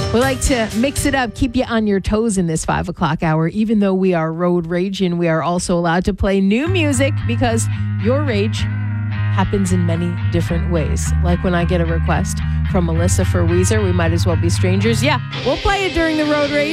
We like to mix it up, keep you on your toes in this 5 o'clock hour. Even though we are road raging, we are also allowed to play new music because your rage happens in many different ways. Like when I get a request from Melissa for Weezer, We Might As Well Be Strangers. Yeah, we'll play it during the road rage.